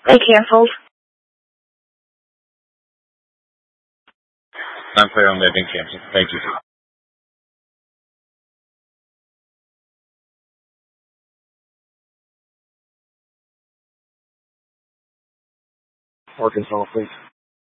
They canceled. I'm clear on they've been canceled. Thank you. Arkansas, please.